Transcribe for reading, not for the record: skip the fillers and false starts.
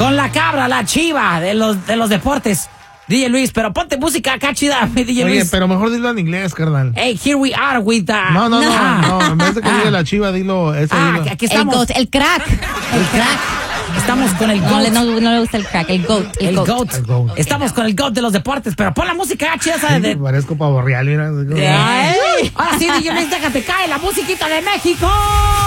Con la cabra, la chiva de los deportes. DJ Luis, pero ponte música acá chida, DJ Luis. Oye, pero mejor dilo en inglés, carnal. Hey, here we are with the... No, en vez de que diga la chiva, dilo... dilo. Aquí estamos. El crack. Estamos con el GOAT. No le gusta el crack, el GOAT. El GOAT. Estamos con el GOAT de los deportes, pero pon la música chida, ¿sabes? Sí, parezco pavo real, mira. Ahora sí, DJ Luis, déjate caer la musiquita de México.